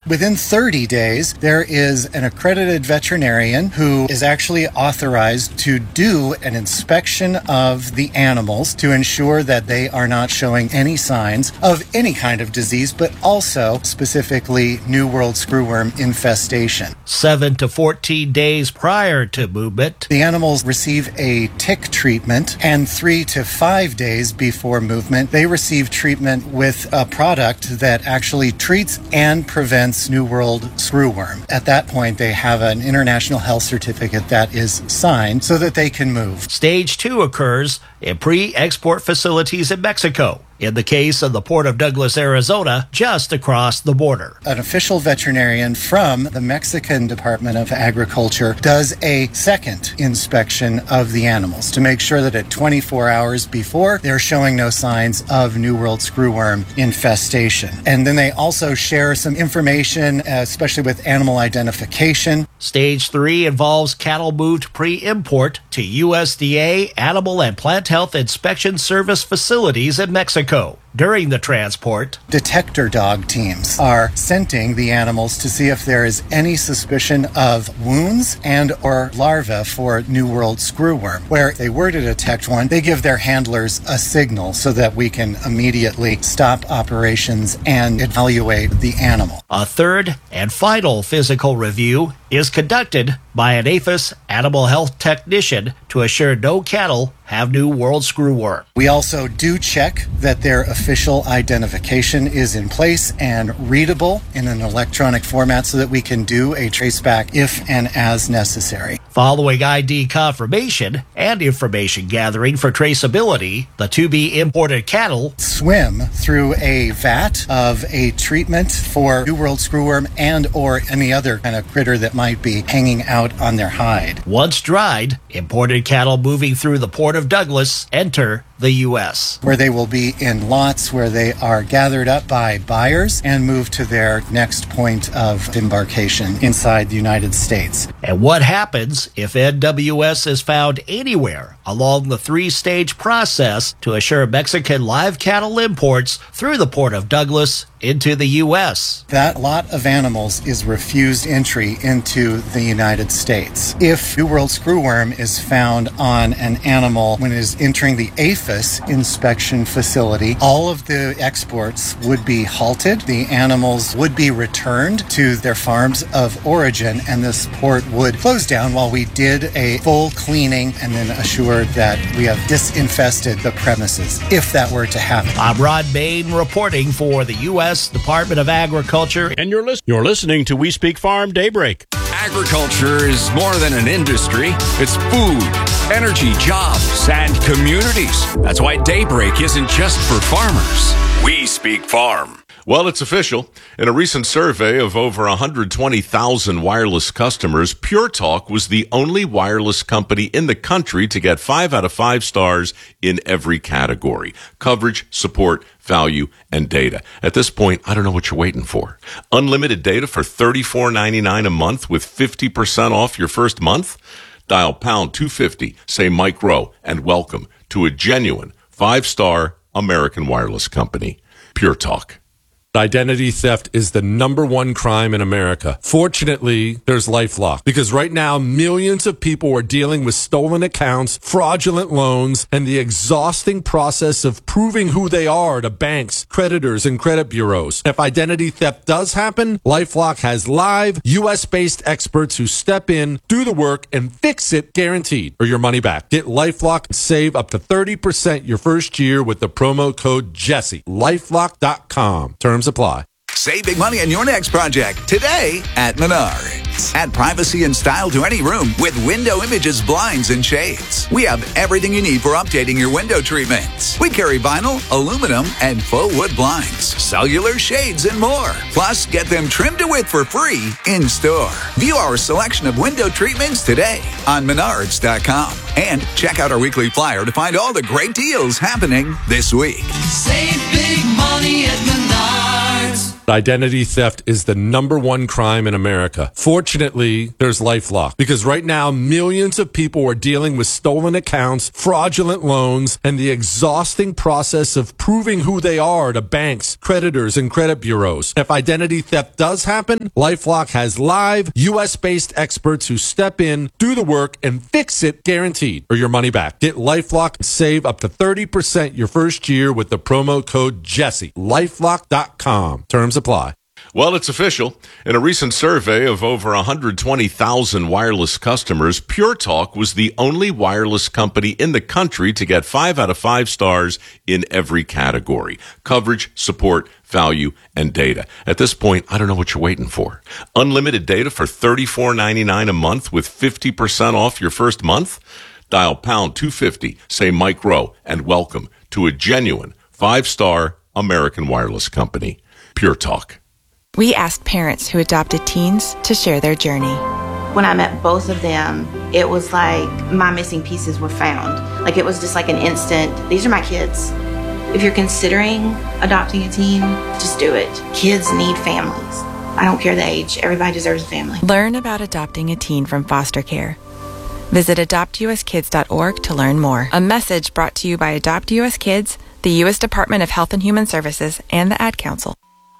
Within 30 days, there is an accredited veterinarian who is actually authorized to do an inspection of the animals to ensure that they are not showing any signs of any kind of disease, but also specifically New World screwworm infestation. 7 to 14 days prior to movement, the animals receive a tick treatment, and 3 to 5 days before movement, they receive treatment with a product that actually treats and prevents New World screwworm. At that point, they have an international health certificate that is signed so that they can move. Stage 2 occurs in pre-export facilities in Mexico. In the case of the Port of Douglas, Arizona, just across the border. An official veterinarian from the Mexican Department of Agriculture does a second inspection of the animals to make sure that at 24 hours before, they're showing no signs of New World screwworm infestation. And then they also share some information, especially with animal identification. Stage 3 involves cattle moved pre-import to USDA Animal and Plant Health Inspection Service facilities in Mexico. During the transport, detector dog teams are scenting the animals to see if there is any suspicion of wounds and or larvae for New World screwworm. Where if they were to detect one, they give their handlers a signal so that we can immediately stop operations and evaluate the animal. A third and final physical review is conducted by an APHIS animal health technician to assure no cattle have New World screwworm. We also do check that their official identification is in place and readable in an electronic format so that we can do a traceback if and as necessary. Following ID confirmation and information gathering for traceability, the to-be imported cattle swim through a vat of a treatment for New World screwworm and or any other kind of critter that might be hanging out on their hide. Once dried, imported cattle moving through the Port of Douglas enter the U.S., where they will be in lots where they are gathered up by buyers and moved to their next point of embarkation inside the United States. And what happens if NWS is found anywhere along the 3-stage process to assure Mexican live cattle imports through the Port of Douglas into the U.S.? That lot of animals is refused entry into the United States. If New World screwworm is found on an animal when it is entering the APHIS inspection facility, all of the exports would be halted. The animals would be returned to their farms of origin, and this port would close down while we did a full cleaning and then assured that we have disinfested the premises, if that were to happen. I'm Rod Bain reporting for the U.S. Department of Agriculture. And you're listening to We Speak Farm Daybreak. Agriculture is more than an industry. It's food, energy, jobs, and communities. That's why Daybreak isn't just for farmers. We Speak Farm. Well, it's official. In a recent survey of over 120,000 wireless customers, Pure Talk was the only wireless company in the country to get 5 out of 5 stars in every category: coverage, support, value, and data. At this point, I don't know what you're waiting for. Unlimited data for $34.99 a month with 50% off your first month? Dial pound 250, say Mike Rowe, and welcome to a genuine 5-star American wireless company. Pure Talk. Identity theft is the #1 crime in America. Fortunately, there's LifeLock, because right now millions of people are dealing with stolen accounts, fraudulent loans, and the exhausting process of proving who they are to banks, creditors, and credit bureaus. If identity theft does happen, LifeLock has live, U.S.-based experts who step in, do the work, and fix it guaranteed, or your money back. Get LifeLock and save up to 30% your first year with the promo code Jesse. LifeLock.com. Terms apply. Save big money on your next project today at Menards. Add privacy and style to any room with Window Images blinds and shades. We have everything you need for updating your window treatments. We carry vinyl, aluminum, and faux wood blinds, cellular shades, and more. Plus, get them trimmed to width for free in store. View our selection of window treatments today on Menards.com. And check out our weekly flyer to find all the great deals happening this week. Save big money at Menards. Identity theft is the #1 crime in America. Fortunately, there's LifeLock, because right now millions of people are dealing with stolen accounts, fraudulent loans, and the exhausting process of proving who they are to banks, creditors, and credit bureaus. If identity theft does happen, LifeLock has live, U.S.-based experts who step in, do the work, and fix it guaranteed, or your money back. Get LifeLock and save up to 30% your first year with the promo code Jesse. LifeLock.com. Terms apply. Well, it's official. In a recent survey of over 120,000 wireless customers, Pure Talk was the only wireless company in the country to get 5 out of 5 stars in every category: coverage, support, value, and data. At this point, I don't know what you're waiting for. Unlimited data for $34.99 a month with 50% off your first month? Dial pound 250, say Mike Rowe, and welcome to a genuine 5-star American wireless company, Pure Talk. We asked parents who adopted teens to share their journey. When I met both of them, it was like my missing pieces were found. Like it was just like an instant, these are my kids. If you're considering adopting a teen, just do it. Kids need families. I don't care the age. Everybody deserves a family. Learn about adopting a teen from foster care. Visit adoptuskids.org to learn more. A message brought to you by Adopt US Kids, the U.S. Department of Health and Human Services, and the Ad Council.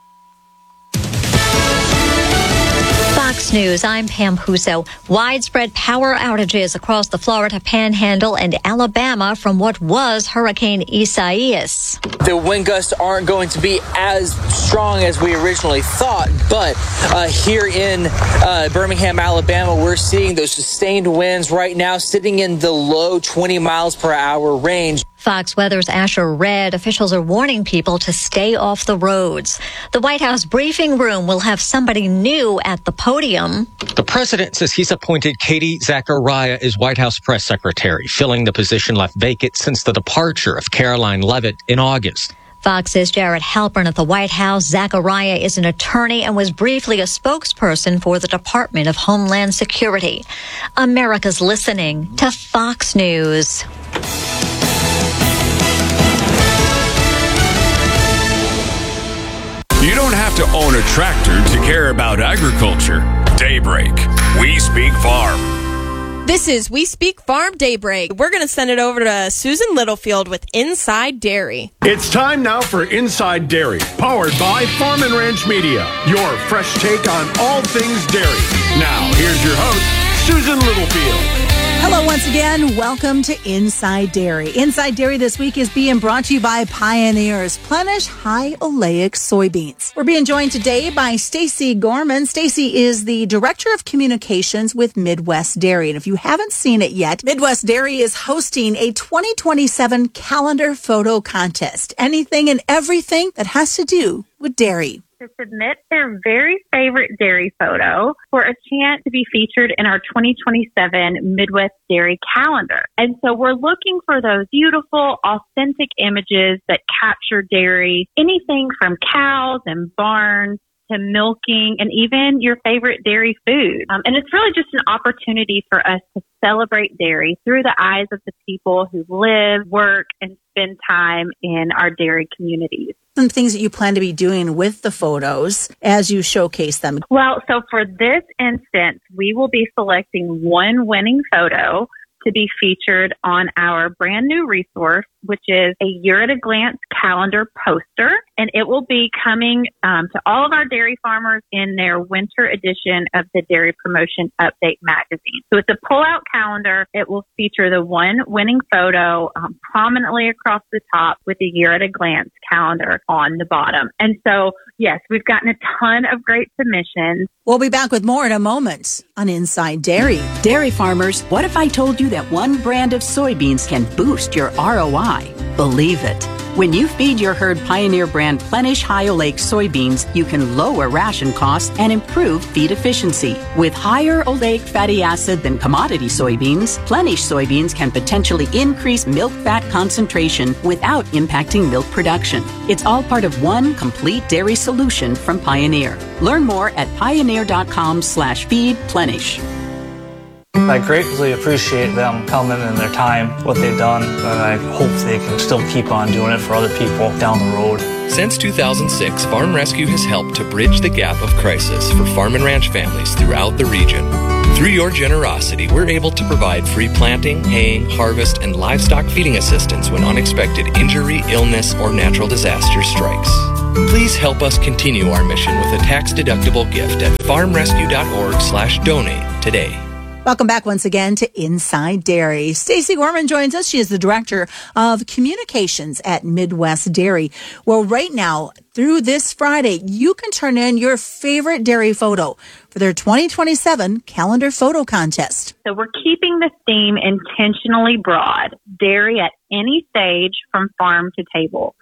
Fox News, I'm Pam Huso. Widespread power outages across the Florida Panhandle and Alabama from what was Hurricane Isaias. The wind gusts aren't going to be as strong as we originally thought, but here in Birmingham, Alabama, we're seeing those sustained winds right now sitting in the low 20 miles per hour range. Fox Weather's Asher Red, officials are warning people to stay off the roads. The White House briefing room will have somebody new at the podium. The president says he's appointed Katie Zachariah as White House press secretary, filling the position left vacant since the departure of Caroline Leavitt in August. Fox's Jared Halpern at the White House. Zachariah is an attorney and was briefly a spokesperson for the Department of Homeland Security. America's listening to Fox News. You don't have to own a tractor to care about agriculture. Daybreak. We Speak Farm. This is We Speak Farm Daybreak. We're going to send it over to Susan Littlefield with Inside Dairy. It's time now for Inside Dairy, powered by Farm and Ranch Media, your fresh take on all things dairy. Now, here's your host, Susan Littlefield. Hello once again. Welcome to Inside Dairy. Inside Dairy this week is being brought to you by Pioneer's Plenish High Oleic Soybeans. We're being joined today by Stacy Gorman. Stacy is the Director of Communications with Midwest Dairy. And if you haven't seen it yet, Midwest Dairy is hosting a 2027 calendar photo contest. Anything and everything that has to do with dairy. To submit their very favorite dairy photo for a chance to be featured in our 2027 Midwest Dairy calendar. And so we're looking for those beautiful, authentic images that capture dairy, anything from cows and barns to milking and even your favorite dairy food. And it's really just an opportunity for us to celebrate dairy through the eyes of the people who live, work, and spend time in our dairy communities. Some things that you plan to be doing with the photos as you showcase them. Well, so for this instance, we will be selecting one winning photo to be featured on our brand new resource, which is a Year at a Glance calendar poster. And it will be coming to all of our dairy farmers in their winter edition of the Dairy Promotion Update magazine. So it's a pull-out calendar. It will feature the one winning photo prominently across the top with the Year at a Glance calendar on the bottom. And so, yes, we've gotten a ton of great submissions. We'll be back with more in a moment on Inside Dairy. Dairy farmers, what if I told you that one brand of soybeans can boost your ROI? Believe it. When you feed your herd Pioneer brand Plenish High Oleic soybeans, you can lower ration costs and improve feed efficiency. With higher oleic fatty acid than commodity soybeans, Plenish soybeans can potentially increase milk fat concentration without impacting milk production. It's all part of one complete dairy solution from Pioneer. Learn more at pioneer.com/feedplenish. I greatly appreciate them coming and their time, what they've done, and I hope they can still keep on doing it for other people down the road. Since 2006, Farm Rescue has helped to bridge the gap of crisis for farm and ranch families throughout the region. Through your generosity, we're able to provide free planting, haying, harvest, and livestock feeding assistance when unexpected injury, illness, or natural disaster strikes. Please help us continue our mission with a tax-deductible gift at farmrescue.org/donate today. Welcome back once again to Inside Dairy. Stacy Gorman joins us. She is the Director of Communications at Midwest Dairy. Well, right now, through this Friday, you can turn in your favorite dairy photo for their 2027 calendar photo contest. So we're keeping the theme intentionally broad, dairy at any stage from farm to table.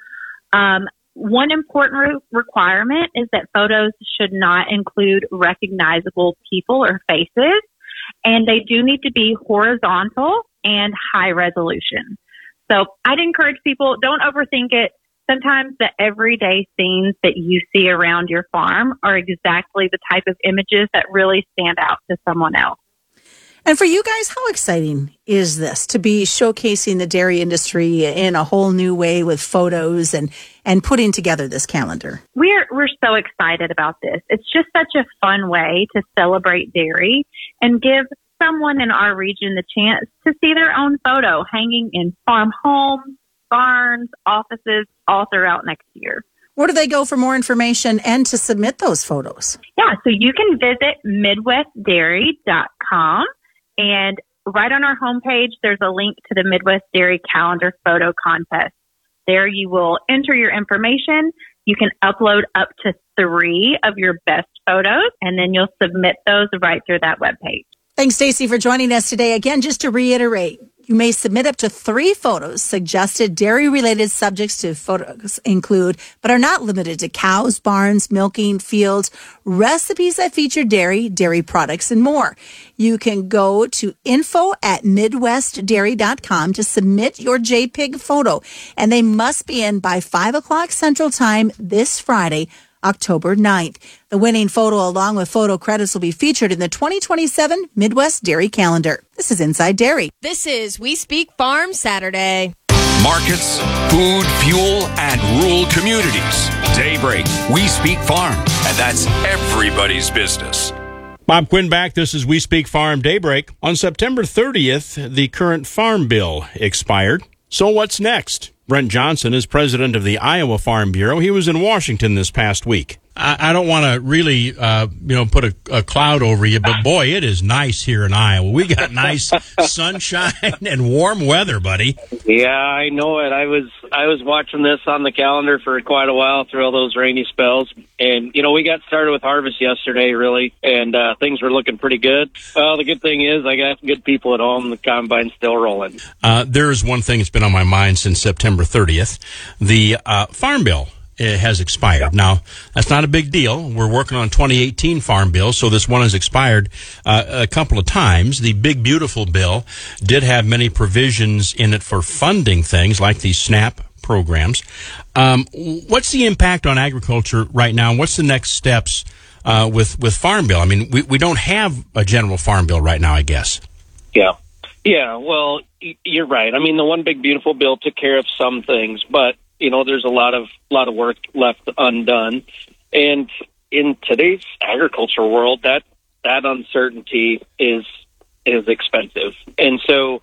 One important requirement is that photos should not include recognizable people or faces, and they do need to be horizontal and high resolution. So I'd encourage people, don't overthink it. Sometimes the everyday scenes that you see around your farm are exactly the type of images that really stand out to someone else. And for you guys, how exciting is this to be showcasing the dairy industry in a whole new way with photos and putting together this calendar? We're so excited about this. It's just such a fun way to celebrate dairy and give someone in our region the chance to see their own photo hanging in farm homes, barns, offices, all throughout next year. Where do they go for more information and to submit those photos? Yeah, so you can visit MidwestDairy.com. And right on our homepage, there's a link to the Midwest Dairy Calendar Photo Contest. There you will enter your information. You can upload up to 3 of your best photos, and then you'll submit those right through that webpage. Thanks, Stacy, for joining us today. Again, just to reiterate, you may submit up to 3 photos. Suggested dairy-related subjects to photos include, but are not limited to, cows, barns, milking, fields, recipes that feature dairy, dairy products, and more. You can go to info@midwestdairy.com to submit your JPEG photo, and they must be in by 5 o'clock Central Time this Friday, October 9th. The winning photo, along with photo credits, will be featured in the 2027 Midwest Dairy Calendar. This is Inside Dairy. This is We Speak Farm Saturday. Markets, food, fuel, and rural communities. Daybreak, We Speak Farm. And that's everybody's business. Bob Quinn back. This is We Speak Farm Daybreak. On September 30th, the current farm bill expired. So what's next? Brent Johnson is president of the Iowa Farm Bureau. He was in Washington this past week. I don't want to really, put a cloud over you, but boy, it is nice here in Iowa. We got nice sunshine and warm weather, buddy. Yeah, I know it. I was watching this on the calendar for quite a while through all those rainy spells, and we got started with harvest yesterday, really, and things were looking pretty good. Well, the good thing is I got good people at home. The combine's still rolling. There is one thing that's been on my mind since September 30th: the farm bill. It has expired. Now, that's not a big deal. We're working on 2018 farm bill, so this one has expired a couple of times. The big, beautiful bill did have many provisions in it for funding things like these SNAP programs. What's the impact on agriculture right now? What's the next steps with farm bill? I mean, we don't have a general farm bill right now, I guess. Yeah. Well, you're right. I mean, the one big, beautiful bill took care of some things, but there's a lot of work left undone. And in today's agricultural world, that uncertainty is expensive. And so,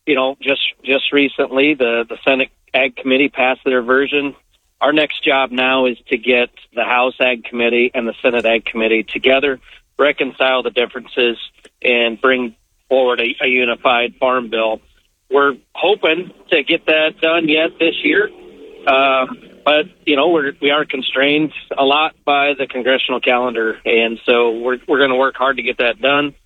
just recently, the Senate Ag Committee passed their version. Our next job now is to get the House Ag Committee and the Senate Ag Committee together, reconcile the differences, and bring forward a unified farm bill. We're hoping to get that done yet this year. But we are constrained a lot by the congressional calendar, and so we're going to work hard to get that done.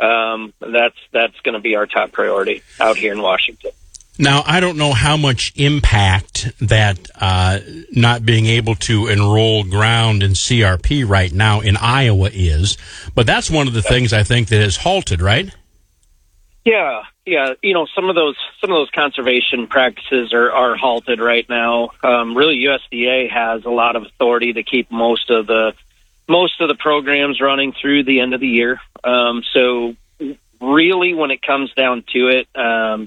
That's going to be our top priority out here in Washington. Now, I don't know how much impact that not being able to enroll ground in CRP right now in Iowa is, but that's one of the things I think that has halted, right? Yeah. Some of those conservation practices are halted right now. Really, USDA has a lot of authority to keep most of the programs running through the end of the year. So really, when it comes down to it,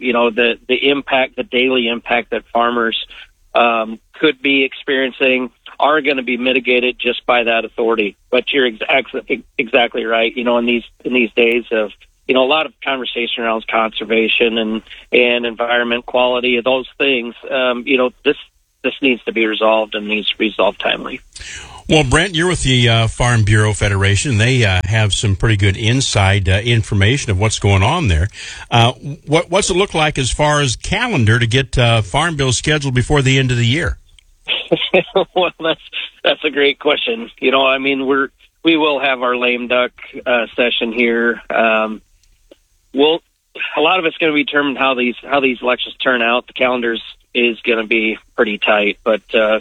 the impact, the daily impact that farmers could be experiencing are going to be mitigated just by that authority. But you're exactly right. In these days of a lot of conversation around conservation and environment quality, those things. This needs to be resolved and needs to be resolved timely. Well, Brent, you're with the Farm Bureau Federation. They have some pretty good inside information of what's going on there. What's it look like as far as calendar to get Farm Bill scheduled before the end of the year? Well, that's a great question. We will have our lame duck session here. A lot of it's going to be determined how these elections turn out. The calendars is going to be pretty tight, but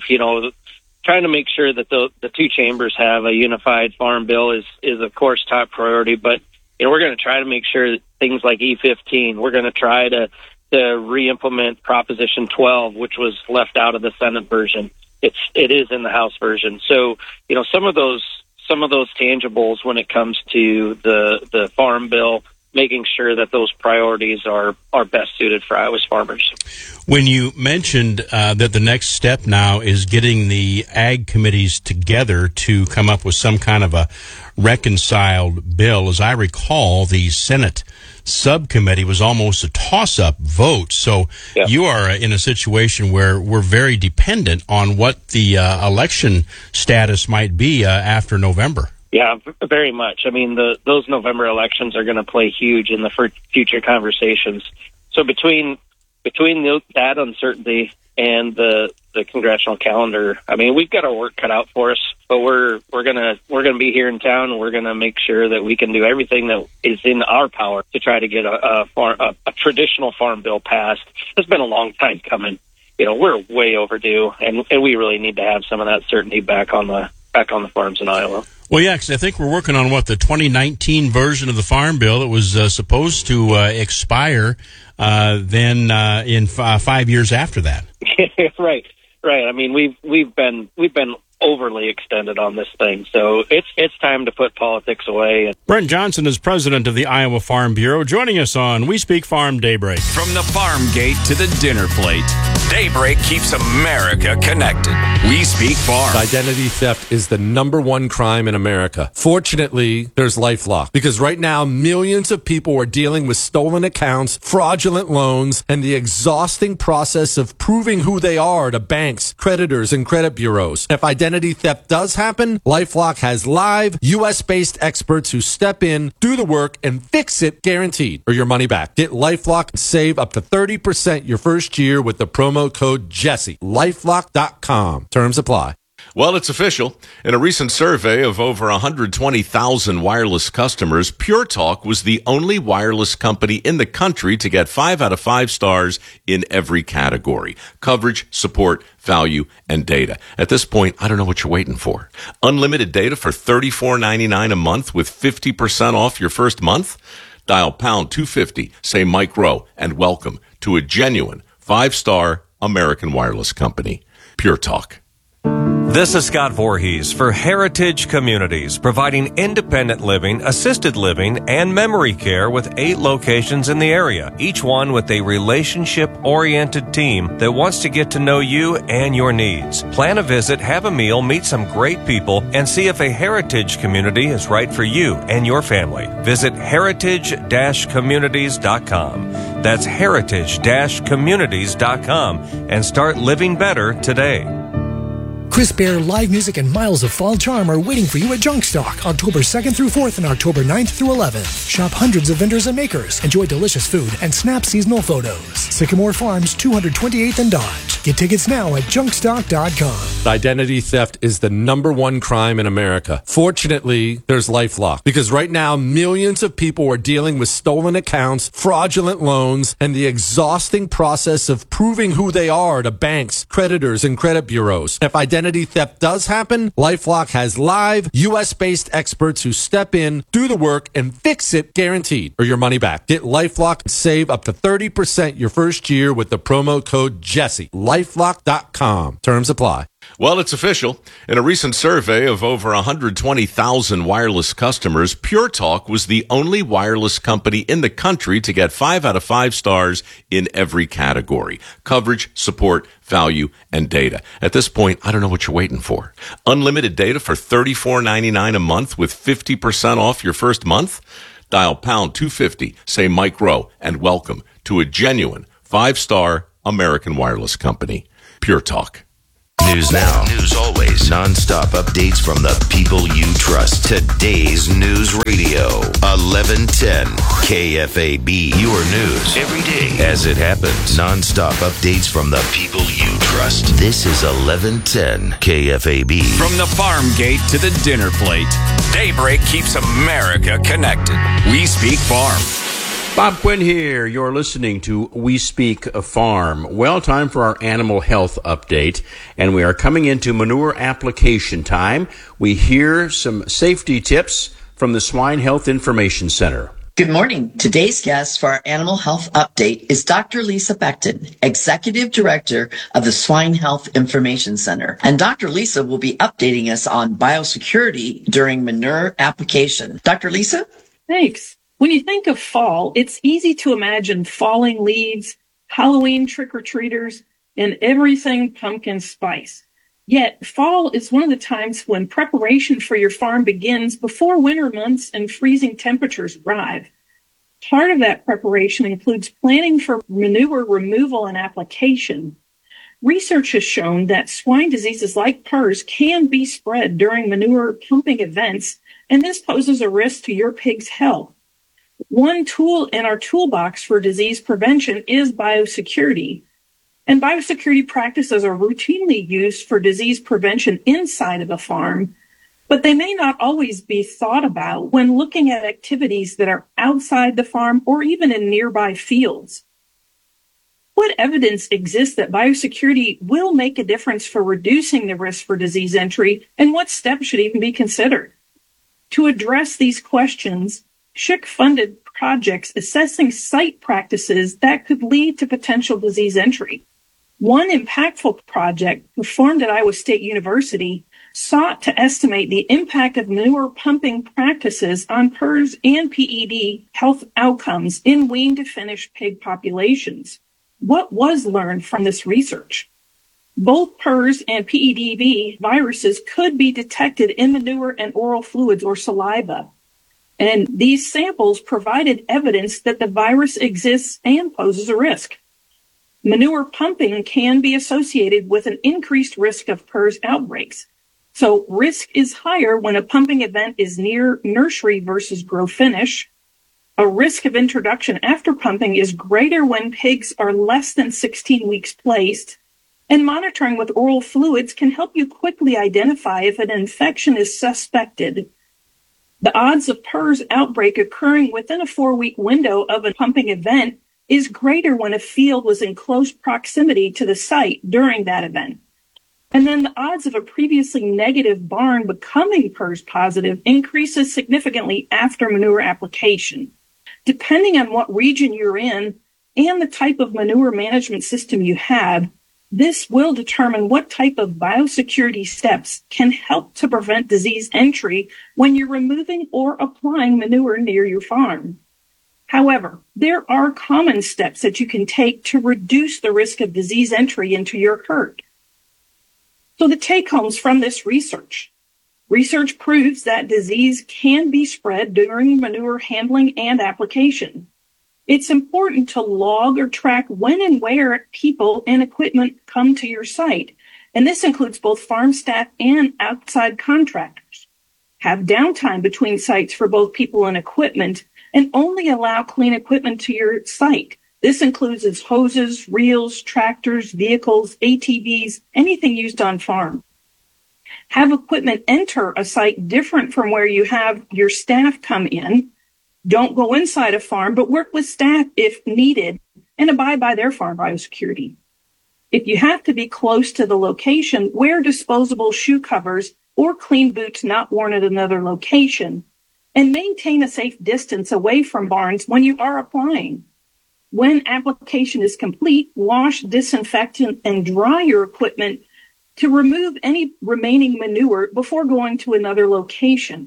trying to make sure that the two chambers have a unified farm bill is of course top priority. But we're going to try to make sure that things like E15, we're going to try to re-implement Proposition 12, which was left out of the Senate version. It is in the House version. So some of those tangibles when it comes to the farm bill, making sure that those priorities are best suited for Iowa's farmers. When you mentioned that the next step now is getting the ag committees together to come up with some kind of a reconciled bill, as I recall, the Senate subcommittee was almost a toss-up vote. So you are in a situation where we're very dependent on what the election status might be after November. Yeah, very much. Those November elections are going to play huge in the future conversations. So between that uncertainty and the congressional calendar, we've got our work cut out for us. But we're gonna be here in town, and we're gonna make sure that we can do everything that is in our power to try to get a traditional farm bill passed. It's been a long time coming. We're way overdue, and we really need to have some of that certainty back on the farms in Iowa. Well, yeah, because I think we're working on the 2019 version of the Farm Bill that was supposed to expire then in 5 years after that. Right. We've been overly extended on this thing, so it's time to put politics away. Brent Johnson is president of the Iowa Farm Bureau, joining us on We Speak Farm Daybreak. From the farm gate to the dinner plate, Daybreak keeps America connected. We Speak Farm. Identity theft is the #1 crime in America. Fortunately, there's LifeLock, because right now millions of people are dealing with stolen accounts, fraudulent loans, and the exhausting process of proving who they are to banks, creditors, and credit bureaus. If identity theft does happen, LifeLock has live, U.S.-based experts who step in, do the work, and fix it, guaranteed, or your money back. Get LifeLock and save up to 30% your first year with the promo code Jesse. LifeLock.com. Terms apply. Well, it's official. In a recent survey of over 120,000 wireless customers, Pure Talk was the only wireless company in the country to get 5 out of 5 stars in every category: coverage, support, value, and data. At this point, I don't know what you're waiting for. Unlimited data for $34.99 a month with 50% off your first month? Dial pound 250, say Mike Rowe, and welcome to a genuine 5-star American wireless company. Pure Talk. This is Scott Voorhees for Heritage Communities, providing independent living, assisted living, and memory care with 8 locations in the area, each one with a relationship-oriented team that wants to get to know you and your needs. Plan a visit, have a meal, meet some great people, and see if a Heritage community is right for you and your family. Visit heritage-communities.com. That's heritage-communities.com and start living better today. Chris Bear, live music, and miles of fall charm are waiting for you at Junk Stock, October 2nd through 4th and October 9th through 11th. Shop hundreds of vendors and makers, enjoy delicious food, and snap seasonal photos. Sycamore Farms, 228th and Dodge. Get tickets now at junkstock.com. Identity theft is the #1 crime in America. Fortunately, there's LifeLock, because right now millions of people are dealing with stolen accounts, fraudulent loans, and the exhausting process of proving who they are to banks, creditors, and credit bureaus. If identity theft does happen, LifeLock has live, U.S.-based experts who step in, do the work, and fix it, guaranteed, or your money back. Get LifeLock and save up to 30% your first year with the promo code Jesse. LifeLock.com. Terms apply. Well, it's official. In a recent survey of over 120,000 wireless customers, Pure Talk was the only wireless company in the country to get 5 out of 5 stars in every category: coverage, support, value, and data. At this point, I don't know what you're waiting for. Unlimited data for $34.99 a month with 50% off your first month? Dial pound 250, say Mike Rowe, and welcome to a genuine 5-star American wireless company. Pure Talk. News now, news always, non-stop updates from the people you trust. Today's News Radio, 1110 KFAB. Your news every day as it happens. Non-stop updates from the people you trust. This is 1110 KFAB. From the farm gate to the dinner plate, Daybreak keeps America connected. We Speak Farm. Bob Quinn here. You're listening to We Speak Farm. Well, time for our animal health update, and we are coming into manure application time. We hear some safety tips from the Swine Health Information Center. Good morning. Today's guest for our animal health update is Dr. Lisa Becton, Executive Director of the Swine Health Information Center. And Dr. Lisa will be updating us on biosecurity during manure application. Dr. Lisa? Thanks. When you think of fall, it's easy to imagine falling leaves, Halloween trick-or-treaters, and everything pumpkin spice. Yet, fall is one of the times when preparation for your farm begins before winter months and freezing temperatures arrive. Part of that preparation includes planning for manure removal and application. Research has shown that swine diseases like PRRS can be spread during manure pumping events, and this poses a risk to your pig's health. One tool in our toolbox for disease prevention is biosecurity. And biosecurity practices are routinely used for disease prevention inside of a farm, but they may not always be thought about when looking at activities that are outside the farm or even in nearby fields. What evidence exists that biosecurity will make a difference for reducing the risk for disease entry, and what steps should even be considered? To address these questions, SCHC funded projects assessing site practices that could lead to potential disease entry. One impactful project performed at Iowa State University sought to estimate the impact of manure pumping practices on PRRS and PED health outcomes in wean to finish pig populations. What was learned from this research? Both PRRS and PEDV viruses could be detected in manure and oral fluids or saliva. And these samples provided evidence that the virus exists and poses a risk. Manure pumping can be associated with an increased risk of PRRS outbreaks. So risk is higher when a pumping event is near nursery versus grow finish. A risk of introduction after pumping is greater when pigs are less than 16 weeks placed. And monitoring with oral fluids can help you quickly identify if an infection is suspected. The odds of PRRS outbreak occurring within a 4-week window of a pumping event is greater when a field was in close proximity to the site during that event. And then the odds of a previously negative barn becoming PRRS positive increases significantly after manure application. Depending on what region you're in and the type of manure management system you have, this will determine what type of biosecurity steps can help to prevent disease entry when you're removing or applying manure near your farm. However, there are common steps that you can take to reduce the risk of disease entry into your herd. So the take-homes from this research. Research proves that disease can be spread during manure handling and application. It's important to log or track when and where people and equipment come to your site, and this includes both farm staff and outside contractors. Have downtime between sites for both people and equipment, and only allow clean equipment to your site. This includes its hoses, reels, tractors, vehicles, ATVs, anything used on farm. Have equipment enter a site different from where you have your staff come in. Don't go inside a farm, but work with staff if needed and abide by their farm biosecurity. If you have to be close to the location, wear disposable shoe covers or clean boots not worn at another location, and maintain a safe distance away from barns when you are applying. When application is complete, wash, disinfect, and dry your equipment to remove any remaining manure before going to another location.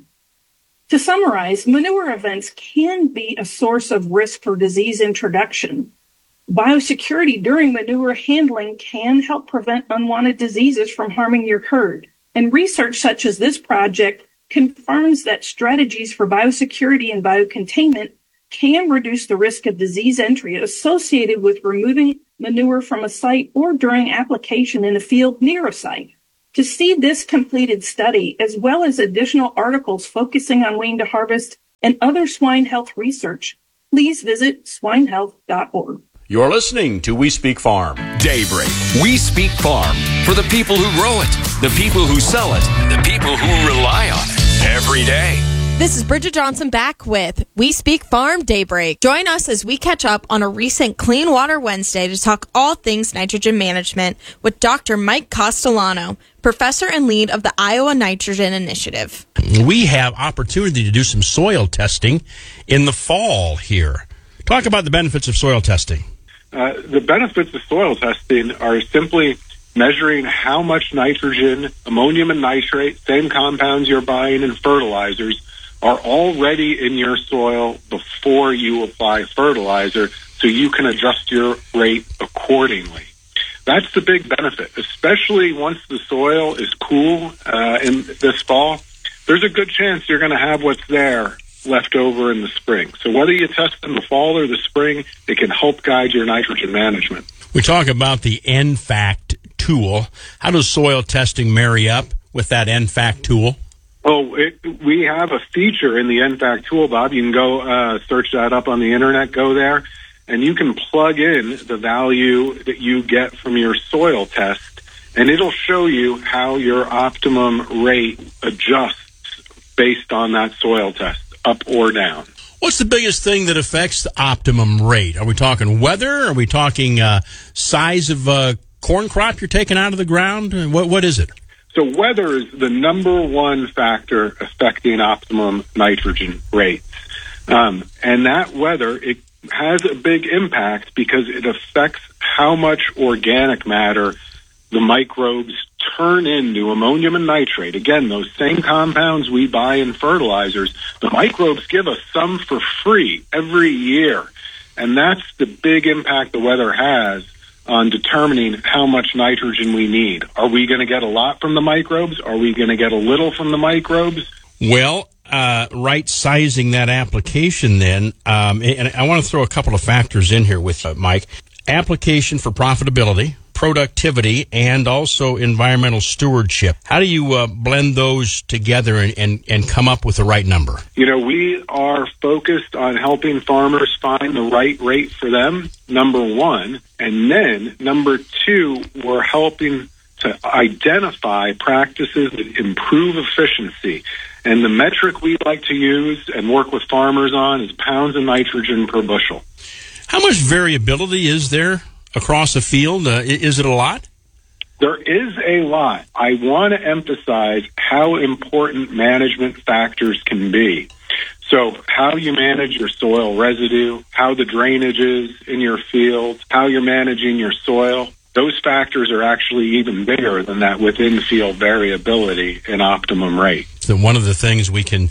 To summarize, manure events can be a source of risk for disease introduction. Biosecurity during manure handling can help prevent unwanted diseases from harming your herd. And research such as this project confirms that strategies for biosecurity and biocontainment can reduce the risk of disease entry associated with removing manure from a site or during application in a field near a site. To see this completed study, as well as additional articles focusing on wean to harvest and other swine health research, please visit swinehealth.org. You're listening to We Speak Farm. Daybreak. We Speak Farm. For the people who grow it, the people who sell it, the people who rely on it every day. This is Bridget Johnson back with We Speak Farm Daybreak. Join us as we catch up on a recent Clean Water Wednesday to talk all things nitrogen management with Dr. Mike Castellano, professor and lead of the Iowa Nitrogen Initiative. We have opportunity to do some soil testing in the fall here. Talk about the benefits of soil testing. The benefits of soil testing are simply measuring how much nitrogen, ammonium and nitrate, same compounds you're buying in fertilizers, are already in your soil before you apply fertilizer, so you can adjust your rate accordingly. That's the big benefit, especially once the soil is cool in this fall. There's a good chance you're going to have what's there left over in the spring. So whether you test in the fall or the spring, it can help guide your nitrogen management. We talk about the NFACT tool. How does soil testing marry up with that NFACT tool? Oh, we have a feature in the NFACT tool, Bob. You can go search that up on the internet, go there, and you can plug in the value that you get from your soil test, and it'll show you how your optimum rate adjusts based on that soil test, up or down. What's the biggest thing that affects the optimum rate? Are we talking weather? Are we talking size of corn crop you're taking out of the ground? What is it? So weather is the number one factor affecting optimum nitrogen rates. And that weather, it has a big impact because it affects how much organic matter the microbes turn into ammonium and nitrate. Again, those same compounds we buy in fertilizers, the microbes give us some for free every year. And that's the big impact the weather has on determining how much nitrogen we need. Are we going to get a lot from the microbes? Are we going to get a little from the microbes? Well, right sizing that application then, and I want to throw a couple of factors in here with Mike. Application for profitability, productivity, and also environmental stewardship. How do you blend those together and come up with the right number? You know, we are focused on helping farmers find the right rate for them, number one. And then, number two, we're helping to identify practices that improve efficiency. And the metric we like to use and work with farmers on is pounds of nitrogen per bushel. How much variability is there across a field? Is it a lot? There is a lot. I want to emphasize how important management factors can be. So how you manage your soil residue, how the drainage is in your field, how you're managing your soil, those factors are actually even bigger than that within field variability and optimum rate. So one of the things we can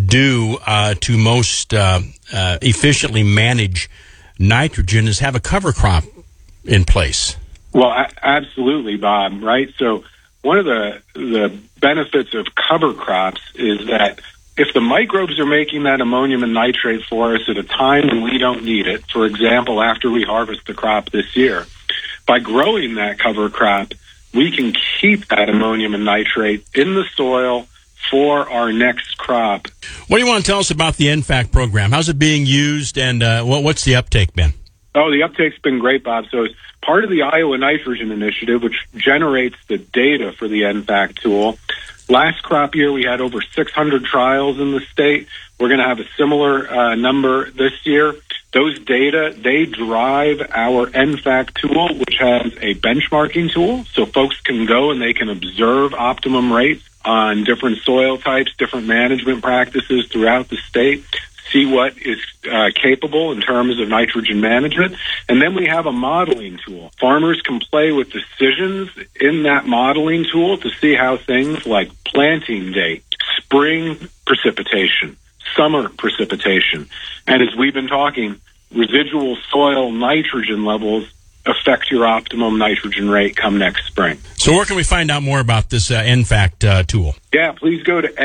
do to most efficiently manage nitrogen is have a cover crop in place. Well, absolutely, Bob, right? So one of the benefits of cover crops is that if the microbes are making that ammonium and nitrate for us at a time when we don't need it, for example, after we harvest the crop this year, by growing that cover crop, we can keep that ammonium and nitrate in the soil for our next crop. What do you want to tell us about the NFACT program? How's it being used, and what's the uptake been? Oh, the uptake's been great, Bob. So it's part of the Iowa Nitrogen Initiative, which generates the data for the NFACT tool. Last crop year, we had over 600 trials in the state. We're going to have a similar number this year. Those data, they drive our NFACT tool, which has a benchmarking tool. So folks can go and they can observe optimum rates on different soil types, different management practices throughout the state, see what is capable in terms of nitrogen management. And then we have a modeling tool. Farmers can play with decisions in that modeling tool to see how things like planting date, spring precipitation, summer precipitation, and as we've been talking, residual soil nitrogen levels affect your optimum nitrogen rate come next spring. So where can we find out more about this NFACT tool? Yeah, please go to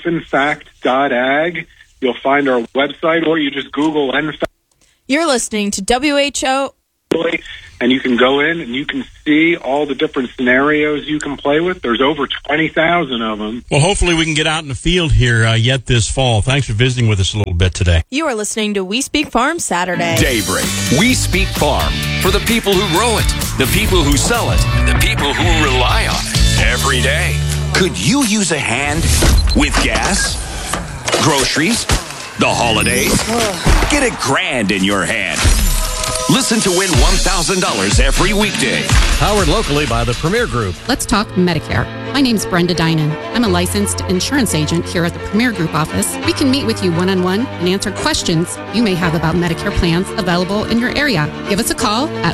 n-fact.ag. You'll find our website, or you just Google NFACT. You're listening to WHO. And you can go in and you can see all the different scenarios you can play with. There's over 20,000 of them. Well, hopefully we can get out in the field here yet this fall. Thanks for visiting with us a little bit today. You are listening to We Speak Farm Saturday. Daybreak. We Speak Farm. For the people who grow it, the people who sell it, and the people who rely on it every day. Could you use a hand with gas, groceries, the holidays? Get $1,000 in your hand. Listen to win $1,000 every weekday. Powered locally by the Premier Group. Let's talk Medicare. My name's Brenda Dinan. I'm a licensed insurance agent here at the Premier Group office. We can meet with you one-on-one and answer questions you may have about Medicare plans available in your area. Give us a call at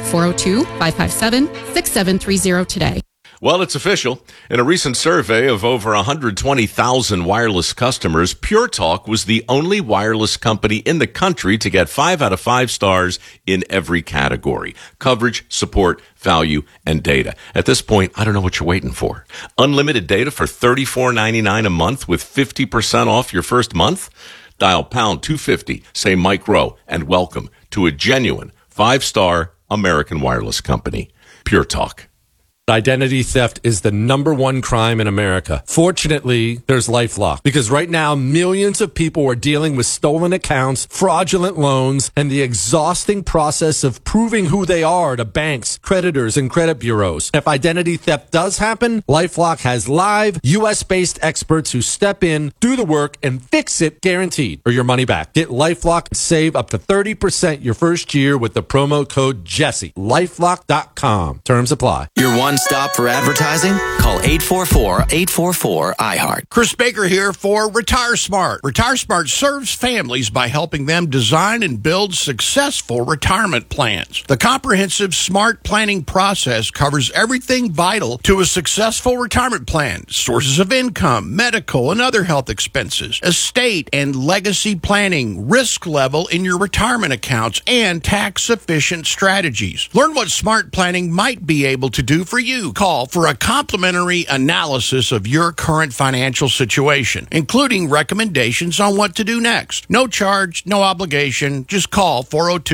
402-557-6730 today. Well, it's official. In a recent survey of over 120,000 wireless customers, Pure Talk was the only wireless company in the country to get 5 out of 5 stars in every category: coverage, support, value, and data. At this point, I don't know what you're waiting for. Unlimited data for $34.99 a month with 50% off your first month? Dial pound 250, say Mike Rowe, and welcome to a genuine 5-star American wireless company. Pure Talk. Identity theft is the #1 crime in America. Fortunately, there's LifeLock, because right now millions of people are dealing with stolen accounts, fraudulent loans, and the exhausting process of proving who they are to banks, creditors, and credit bureaus. If identity theft does happen, LifeLock has live US-based experts who step in, do the work, and fix it guaranteed, or your money back. Get LifeLock and save up to 30% your first year with the promo code Jesse. LifeLock.com. Terms apply. Your one-stop for advertising? Call 844-844-iHeart. Chris Baker here for Retire Smart. Retire Smart serves families by helping them design and build successful retirement plans. The comprehensive smart planning process covers everything vital to a successful retirement plan: sources of income, medical and other health expenses, estate and legacy planning, risk level in your retirement accounts, and tax-efficient strategies. Learn what smart planning might be able to do for you. Call for a complimentary analysis of your current financial situation, including recommendations on what to do next. No charge, no obligation. Just call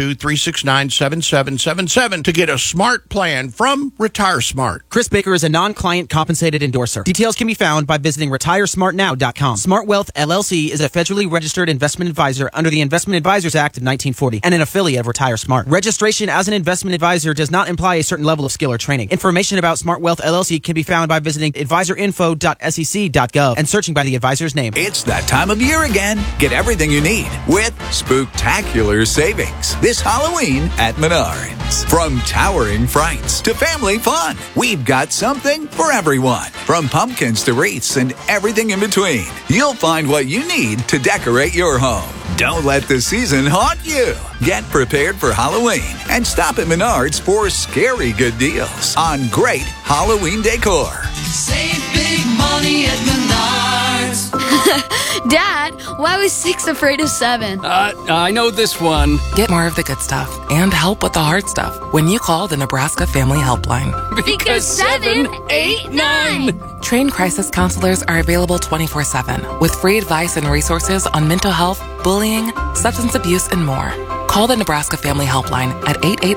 402-369-7777 to get a smart plan from Retire Smart. Chris Baker is a non-client compensated endorser. Details can be found by visiting retiresmartnow.com. Smart Wealth LLC is a federally registered investment advisor under the Investment Advisors Act of 1940 and an affiliate of Retire Smart. Registration as an investment advisor does not imply a certain level of skill or training. Information about Smart Wealth LLC can be found by visiting advisorinfo.sec.gov and searching by the advisor's name. It's that time of year again. Get everything you need with spooktacular savings this Halloween at Menards. From towering frights to family fun, we've got something for everyone. From pumpkins to wreaths and everything in between, you'll find what you need to decorate your home. Don't let the season haunt you. Get prepared for Halloween and stop at Menards for scary good deals on great Halloween decor. Save big money at Menards. Dad, why was 6 afraid of 7? I know this one. Get more of the good stuff and help with the hard stuff when you call the Nebraska Family Helpline. Because 7, 8, 9. Trained crisis counselors are available 24/7 with free advice and resources on mental health, bullying, substance abuse, and more. Call the Nebraska Family Helpline at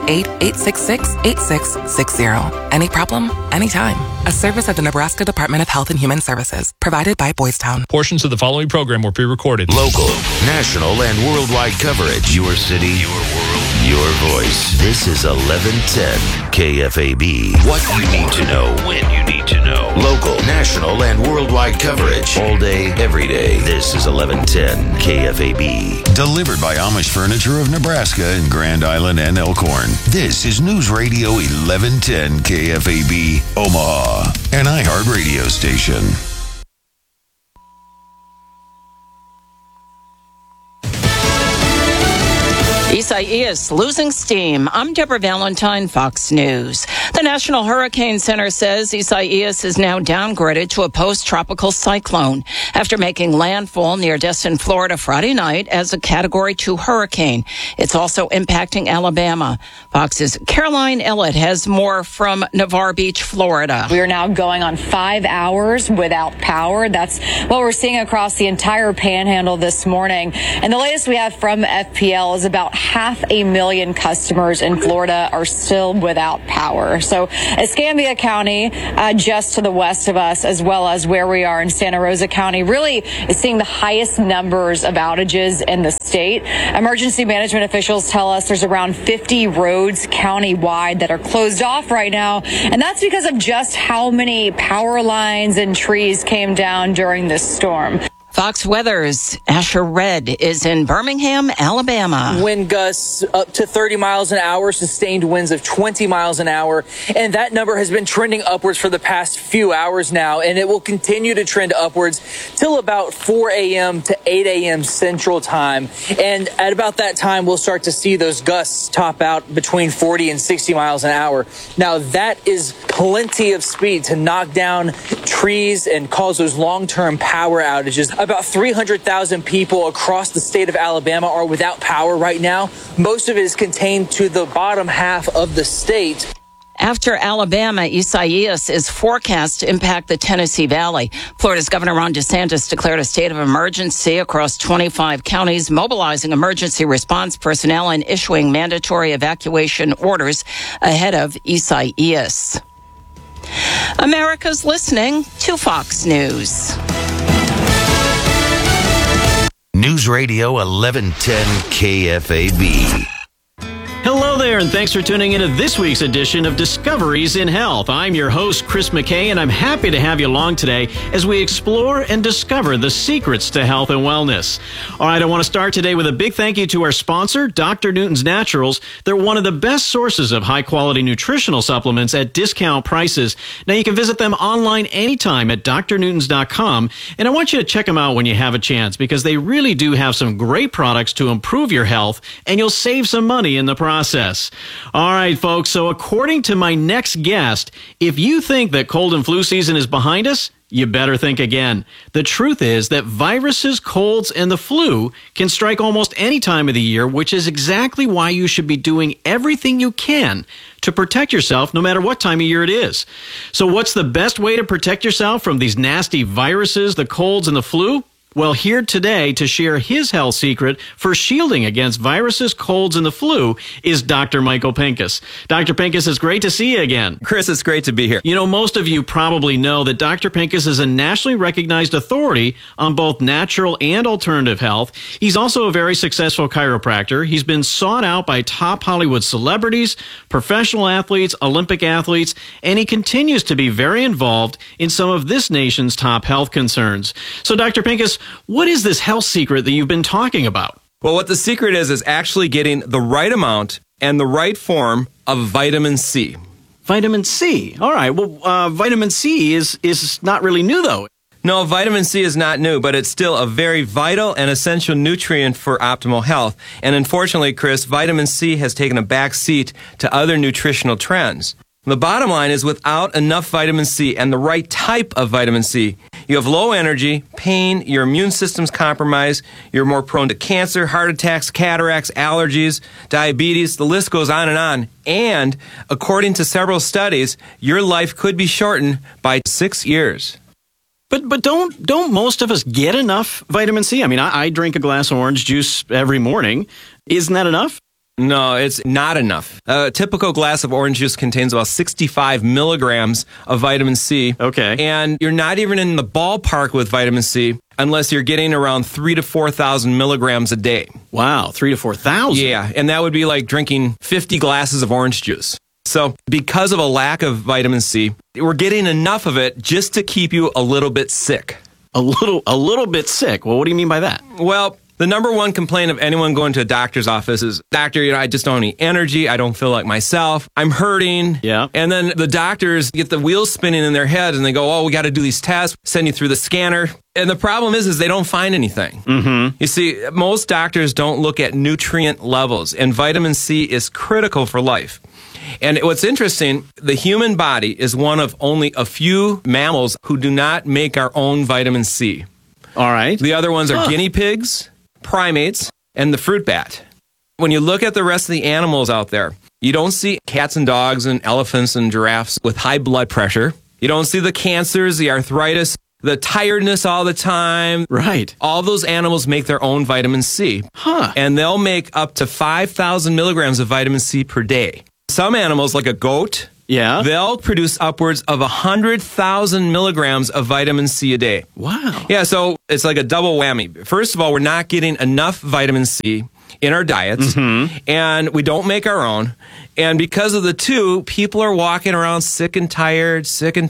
888-866-8660. Any problem, anytime. A service of the Nebraska Department of Health and Human Services, provided by Boys Town. Portions of the following program were pre-recorded. Local, national, and worldwide coverage. Your city, your world, your voice. This is 1110 KFAB. What you need to know when you need to know. Local, national, and worldwide coverage. All day, every day. This is 1110 KFAB. Delivered by Amish Furniture of Nebraska in Grand Island and Elkhorn. This is News Radio 1110 KFAB, Omaha, an iHeart radio station. Isaias losing steam. I'm Deborah Valentine, Fox News. The National Hurricane Center says Isaias is now downgraded to a post-tropical cyclone after making landfall near Destin, Florida Friday night as a Category 2 hurricane. It's also impacting Alabama. Fox's Caroline Ellett has more from Navarre Beach, Florida. We are now going on 5 hours without power. That's what we're seeing across the entire panhandle this morning. And the latest we have from FPL is about 500,000 customers in Florida are still without power. So Escambia County, just to the west of us, as well as where we are in Santa Rosa County, really is seeing the highest numbers of outages in the state. Emergency management officials tell us there's around 50 roads county-wide that are closed off right now. And that's because of just how many power lines and trees came down during this storm. Fox Weather's Asher Red is in Birmingham, Alabama. Wind gusts up to 30 miles an hour, sustained winds of 20 miles an hour. And that number has been trending upwards for the past few hours now. And it will continue to trend upwards till about 4 a.m. to 8 a.m. Central Time. And at about that time, we'll start to see those gusts top out between 40 and 60 miles an hour. Now, that is plenty of speed to knock down trees and cause those long-term power outages. About 300,000 people across the state of Alabama are without power right now. Most of it is contained to the bottom half of the state. After Alabama, Isaias is forecast to impact the Tennessee Valley. Florida's Governor Ron DeSantis declared a state of emergency across 25 counties, mobilizing emergency response personnel and issuing mandatory evacuation orders ahead of Isaias. America's listening to Fox News. News Radio 1110 KFAB. Hello there, and thanks for tuning into this week's edition of Discoveries in Health. I'm your host, Chris McKay, and I'm happy to have you along today as we explore and discover the secrets to health and wellness. All right, I want to start today with a big thank you to our sponsor, Dr. Newton's Naturals. They're one of the best sources of high-quality nutritional supplements at discount prices. Now, you can visit them online anytime at drnewtons.com, and I want you to check them out when you have a chance because they really do have some great products to improve your health, and you'll save some money in the process. All right, folks, so according to my next guest, if you think that cold and flu season is behind us, you better think again. The truth is that viruses, colds, and the flu can strike almost any time of the year, which is exactly why you should be doing everything you can to protect yourself no matter what time of year it is. So what's the best way to protect yourself from these nasty viruses, the colds, and the flu? Well, here today to share his health secret for shielding against viruses, colds, and the flu is Dr. Michael Pinkus. Dr. Pinkus, it's great to see you again. Chris, it's great to be here. You know, most of you probably know that Dr. Pinkus is a nationally recognized authority on both natural and alternative health. He's also a very successful chiropractor. He's been sought out by top Hollywood celebrities, professional athletes, Olympic athletes, and he continues to be very involved in some of this nation's top health concerns. So, Dr. Pinkus, what is this health secret that you've been talking about? Well, what the secret is actually getting the right amount and the right form of vitamin C. Vitamin C. All right. Well, vitamin C is not really new, though. No, vitamin C is not new, but it's still a very vital and essential nutrient for optimal health. And unfortunately, Chris, vitamin C has taken a back seat to other nutritional trends. The bottom line is without enough vitamin C and the right type of vitamin C, you have low energy, pain, your immune system's compromised, you're more prone to cancer, heart attacks, cataracts, allergies, diabetes, the list goes on. And according to several studies, your life could be shortened by 6 years. But don't most of us get enough vitamin C? I mean, I drink a glass of orange juice every morning. Isn't that enough? No, it's not enough. A typical glass of orange juice contains about 65 milligrams of vitamin C. Okay. And you're not even in the ballpark with vitamin C unless you're getting around 3,000 to 4,000 milligrams a day. Wow, 3,000 to 4,000? Yeah, and that would be like drinking 50 glasses of orange juice. So because of a lack of vitamin C, we're getting enough of it just to keep you a little bit sick. A little bit sick? Well, what do you mean by that? Well, The number one complaint of anyone going to a doctor's office is, doctor, I just don't have any energy. I don't feel like myself. I'm hurting. Yeah. And then the doctors get the wheels spinning in their head and they go, oh, we got to do these tests, send you through the scanner. And the problem is they don't find anything. Mm-hmm. You see, most doctors don't look at nutrient levels, and vitamin C is critical for life. And what's interesting, the human body is one of only a few mammals who do not make our own vitamin C. All right. The other ones are guinea pigs, primates, and the fruit bat. When you look at the rest of the animals out there, you don't see cats and dogs and elephants and giraffes with high blood pressure. You don't see the cancers, the arthritis, the tiredness all the time. Right. All those animals make their own vitamin C. Huh. And they'll make up to 5,000 milligrams of vitamin C per day. Some animals, like a goat, they'll produce upwards of 100,000 milligrams of vitamin C a day. Wow. Yeah, so it's like a double whammy. First of all, we're not getting enough vitamin C in our diets, and we don't make our own. And because of the two, people are walking around sick and tired,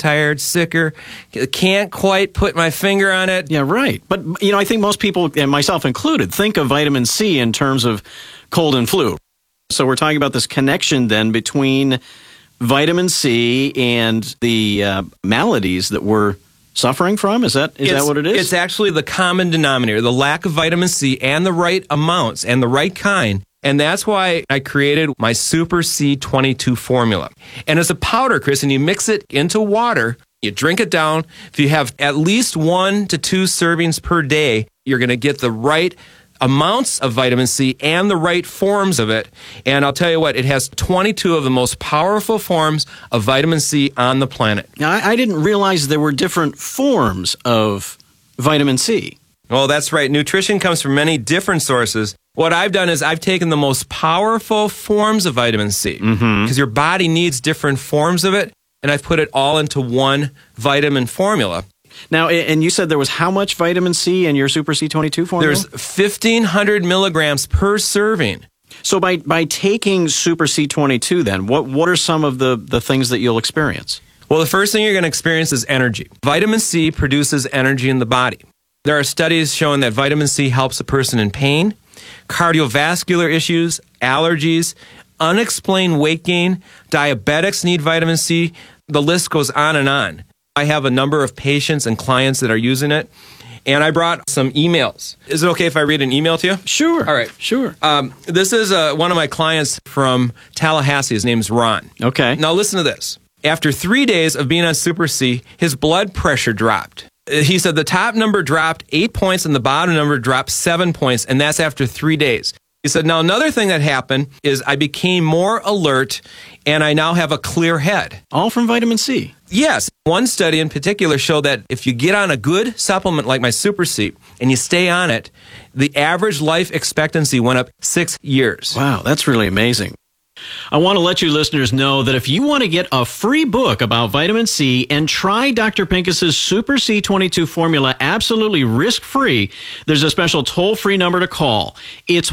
sicker. Can't quite put my finger on it. Yeah, right. But, I think most people, and myself included, think of vitamin C in terms of cold and flu. So we're talking about this connection then between vitamin C and the maladies that we're suffering from? Is that what it is? It's actually the common denominator, the lack of vitamin C and the right amounts and the right kind. And that's why I created my Super C22 formula. And it's a powder, Chris, and you mix it into water. You drink it down. If you have at least 1 to 2 servings per day, you're going to get the right amounts of vitamin C and the right forms of it. And I'll tell you what, it has 22 of the most powerful forms of vitamin C on the planet. Now, I didn't realize there were different forms of vitamin C. Well, that's right. Nutrition comes from many different sources. What I've done is I've taken the most powerful forms of vitamin C, because your body needs different forms of it, and I've put it all into one vitamin formula. Now, and you said there was how much vitamin C in your Super C22 formula? There's 1,500 milligrams per serving. So by taking Super C22 then, what are some of the things that you'll experience? Well, the first thing you're going to experience is energy. Vitamin C produces energy in the body. There are studies showing that vitamin C helps a person in pain, cardiovascular issues, allergies, unexplained weight gain, diabetics need vitamin C. The list goes on and on. I have a number of patients and clients that are using it, and I brought some emails. Is it okay if I read an email to you? Sure. All right. Sure. This is one of my clients from Tallahassee. His name's Ron. Okay. Now listen to this. After 3 days of being on Super C, his blood pressure dropped. He said the top number dropped 8 points and the bottom number dropped 7 points, and that's after 3 days. He said, now another thing that happened is I became more alert and I now have a clear head. All from vitamin C? Yes. One study in particular showed that if you get on a good supplement like my Super C and you stay on it, the average life expectancy went up 6 years. Wow, that's really amazing. I want to let you listeners know that if you want to get a free book about vitamin C and try Dr. Pincus's Super C22 formula absolutely risk-free, there's a special toll-free number to call. It's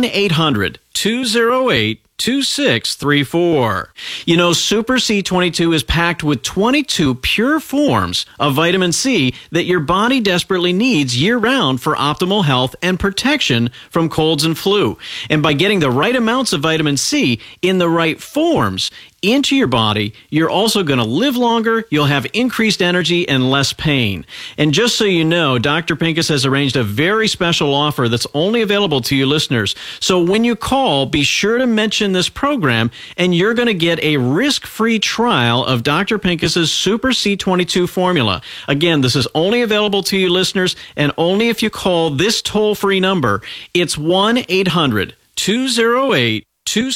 1-800-208-2634. You know, Super C22 is packed with 22 pure forms of vitamin C that your body desperately needs year-round for optimal health and protection from colds and flu. And by getting the right amounts of vitamin C in the right forms into your body, you're also going to live longer, you'll have increased energy and less pain. And just so you know, Dr. Pincus has arranged a very special offer that's only available to you listeners. So when you call, be sure to mention this program, and you're going to get a risk-free trial of Dr. Pincus's Super C22 formula. Again, this is only available to you listeners, and only if you call this toll-free number. It's 1-800-208-2634.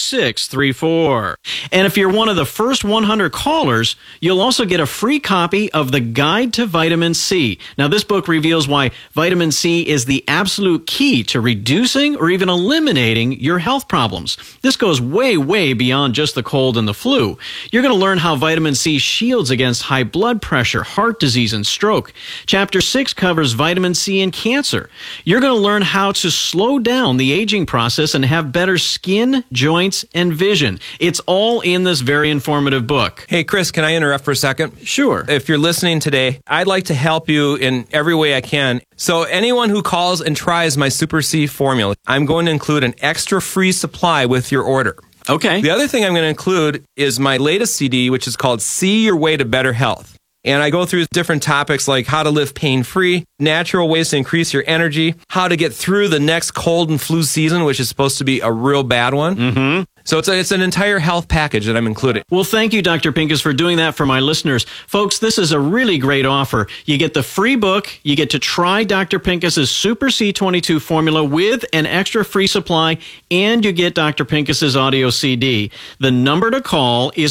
And if you're one of the first 100 callers, you'll also get a free copy of The Guide to Vitamin C. Now, this book reveals why vitamin C is the absolute key to reducing or even eliminating your health problems. This goes way, way beyond just the cold and the flu. You're going to learn how vitamin C shields against high blood pressure, heart disease, and stroke. Chapter 6 covers vitamin C and cancer. You're going to learn how to slow down the aging process and have better skin, joints, and vision. It's all in this very informative book. Hey, Chris, can I interrupt for a second? Sure. If you're listening today, I'd like to help you in every way I can. So anyone who calls and tries my Super C formula, I'm going to include an extra free supply with your order. Okay. The other thing I'm going to include is my latest CD, which is called See Your Way to Better Health. And I go through different topics like how to live pain-free, natural ways to increase your energy, how to get through the next cold and flu season, which is supposed to be a real bad one. Mm-hmm. So it's an entire health package that I'm including. Well, thank you, Dr. Pincus, for doing that for my listeners. Folks, this is a really great offer. You get the free book. You get to try Dr. Pincus's Super C22 formula with an extra free supply, and you get Dr. Pincus's audio CD. The number to call is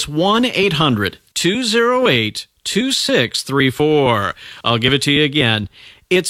1-800-208-2634. I'll give it to you again. It's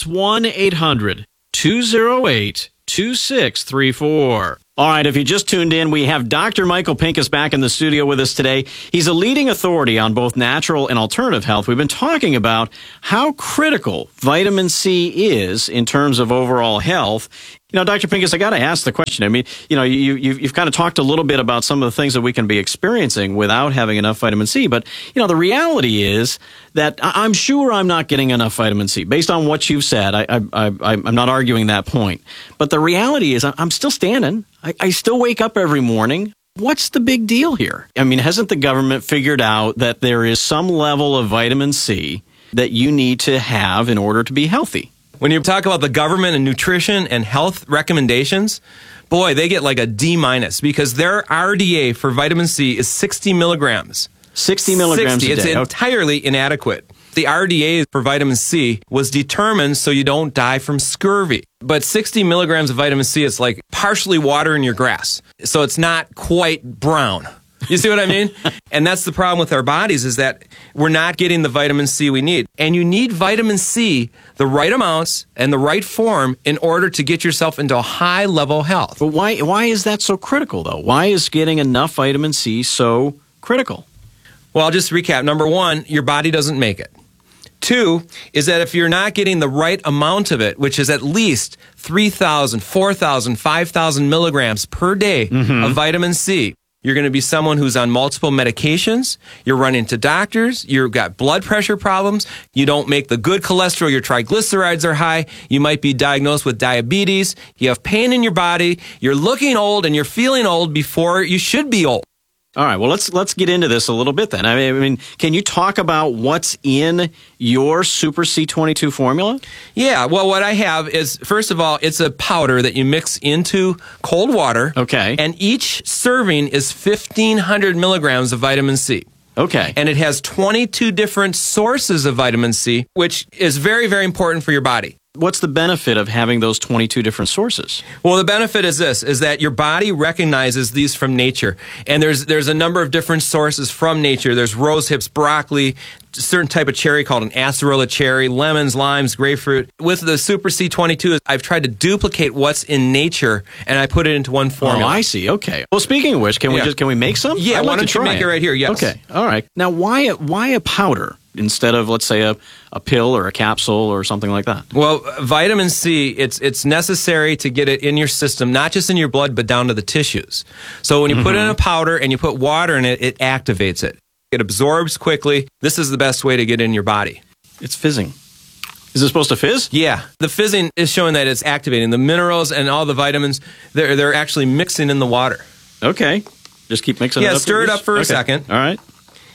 1-800-208-2634. All right, if you just tuned in, we have Dr. Michael Pincus back in the studio with us today. He's a leading authority on both natural and alternative health. We've been talking about how critical vitamin C is in terms of overall health. You know, Dr. Pincus, I got to ask the question. I mean, you know, you've kind of talked a little bit about some of the things that we can be experiencing without having enough vitamin C. But, you know, the reality is that I'm sure I'm not getting enough vitamin C. Based on what you've said, I'm not arguing that point. But the reality is I'm still standing. I still wake up every morning. What's the big deal here? I mean, hasn't the government figured out that there is some level of vitamin C that you need to have in order to be healthy? When you talk about the government and nutrition and health recommendations, boy, they get like a D- because their RDA for vitamin C is 60 milligrams. 60 milligrams a day. It's entirely inadequate. The RDA for vitamin C was determined so you don't die from scurvy. But 60 milligrams of vitamin C is like partially water in your grass. So it's not quite brown. You see what I mean? And that's the problem with our bodies is that we're not getting the vitamin C we need. And you need vitamin C, the right amounts and the right form in order to get yourself into a high-level health. But why is that so critical, though? Why is getting enough vitamin C so critical? Well, I'll just recap. Number one, your body doesn't make it. Two is that if you're not getting the right amount of it, which is at least 3,000, 4,000, 5,000 milligrams per day of vitamin C, you're going to be someone who's on multiple medications. You're running to doctors. You've got blood pressure problems. You don't make the good cholesterol. Your triglycerides are high. You might be diagnosed with diabetes. You have pain in your body. You're looking old and you're feeling old before you should be old. All right, well, let's get into this a little bit then. I mean, can you talk about what's in your Super C22 formula? Yeah, well, what I have is, first of all, it's a powder that you mix into cold water. Okay. And each serving is 1,500 milligrams of vitamin C. Okay. And it has 22 different sources of vitamin C, which is very, very important for your body. What's the benefit of having those 22 different sources? Well, the benefit is this, is that your body recognizes these from nature. And there's a number of different sources from nature. There's rose hips, broccoli, a certain type of cherry called an acerola cherry, lemons, limes, grapefruit. With the Super C22, I've tried to duplicate what's in nature, and I put it into one formula. Oh, I see. Okay. Well, speaking of which, can we make some? Yeah, why don't you make it right here? Yes. Okay. All right. Now, why a powder instead of, let's say, a pill or a capsule or something like that? Well, vitamin C, it's necessary to get it in your system, not just in your blood, but down to the tissues. So when you put it in a powder and you put water in it, it activates it. It absorbs quickly. This is the best way to get in your body. It's fizzing. Is it supposed to fizz? Yeah. The fizzing is showing that it's activating. The minerals and all the vitamins, they're actually mixing in the water. Okay. Just keep mixing it up. Yeah, stir it up for a second. All right.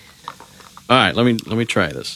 All right, let me try this.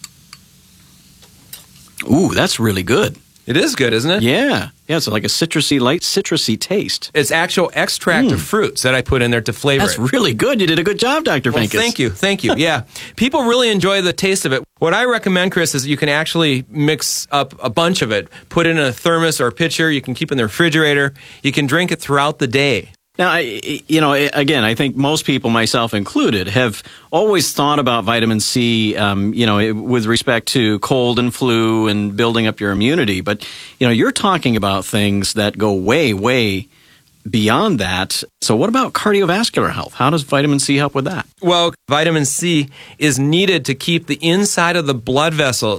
Ooh, that's really good. It is good, isn't it? Yeah. Yeah, it's like a light citrusy taste. It's actual extract of fruits that I put in there to flavor it. That's really good. You did a good job, Dr. Pincus. Thank you. Yeah. People really enjoy the taste of it. What I recommend, Chris, is you can actually mix up a bunch of it, put it in a thermos or a pitcher. You can keep it in the refrigerator. You can drink it throughout the day. Now, again, I think most people, myself included, have always thought about vitamin C, with respect to cold and flu and building up your immunity. But, you're talking about things that go way, way beyond that. So what about cardiovascular health? How does vitamin C help with that? Well, vitamin C is needed to keep the inside of the blood vessels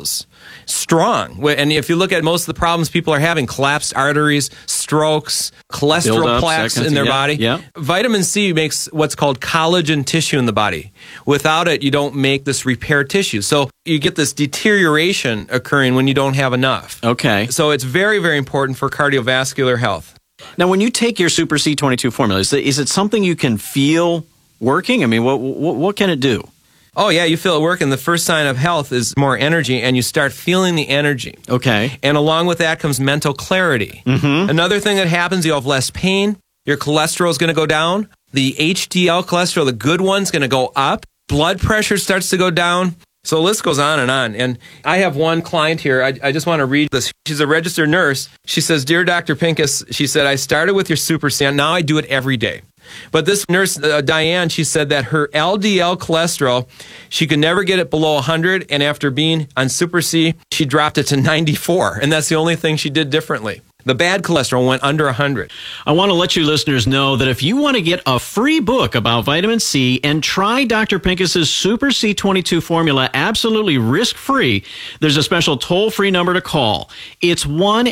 strong. And if you look at most of the problems people are having, collapsed arteries, strokes, cholesterol Build-ups, plaques that kind in their of thing. body. Yeah. Vitamin C makes what's called collagen tissue in the body. Without it, you don't make this repair tissue. So you get this deterioration occurring when you don't have enough. Okay. So it's very, very important for cardiovascular health. Now, when you take your Super C22 formula, is it something you can feel working? I mean, what can it do? Oh, yeah, you feel it working. The first sign of health is more energy, and you start feeling the energy. Okay. And along with that comes mental clarity. Mm-hmm. Another thing that happens, you have less pain. Your cholesterol is going to go down. The HDL cholesterol, the good one's going to go up. Blood pressure starts to go down. So the list goes on. And I have one client here. I just want to read this. She's a registered nurse. She says, "Dear Dr. Pincus," she said, "I started with your Super C. Now I do it every day." But this nurse, Diane, she said that her LDL cholesterol, she could never get it below 100. And after being on Super C, she dropped it to 94. And that's the only thing she did differently. The bad cholesterol went under 100. I want to let you listeners know that if you want to get a free book about vitamin C and try Dr. Pincus's Super C22 formula absolutely risk-free, there's a special toll-free number to call. It's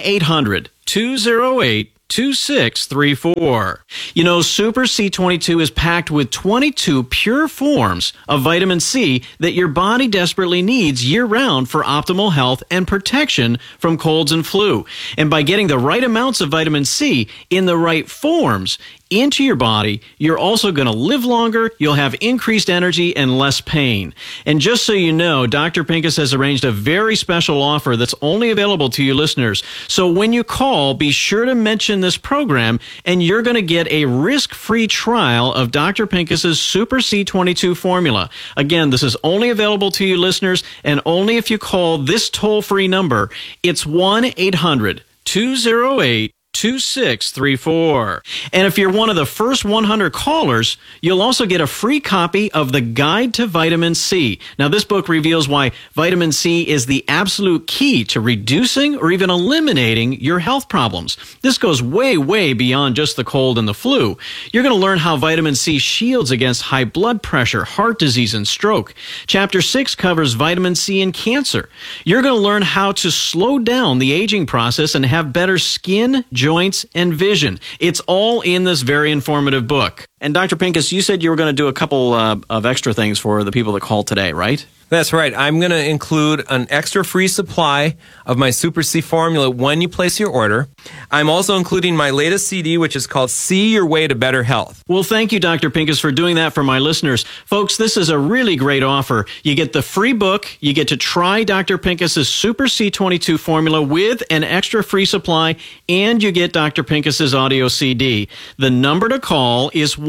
1-800-208-2634. You know, Super C22 is packed with 22 pure forms of vitamin C that your body desperately needs year-round for optimal health and protection from colds and flu. And by getting the right amounts of vitamin C in the right forms into your body, you're also going to live longer, you'll have increased energy and less pain. And just so you know, Dr. Pincus has arranged a very special offer that's only available to you listeners. So when you call, be sure to mention this program, and you're going to get a risk-free trial of Dr. Pincus's Super C22 formula. Again, this is only available to you listeners, and only if you call this toll-free number. It's 1-800-208-2634. And if you're one of the first 100 callers, you'll also get a free copy of The Guide to Vitamin C. Now, this book reveals why vitamin C is the absolute key to reducing or even eliminating your health problems. This goes way, way beyond just the cold and the flu. You're going to learn how vitamin C shields against high blood pressure, heart disease, and stroke. Chapter 6 covers vitamin C and cancer. You're going to learn how to slow down the aging process and have better skin, joints, and vision. It's all in this very informative book. And Dr. Pincus, you said you were going to do a couple of extra things for the people that called today, right? That's right. I'm going to include an extra free supply of my Super C formula when you place your order. I'm also including my latest CD, which is called See Your Way to Better Health. Well, thank you, Dr. Pincus, for doing that for my listeners. Folks, this is a really great offer. You get the free book, you get to try Dr. Pincus's Super C22 formula with an extra free supply, and you get Dr. Pincus's audio CD. The number to call is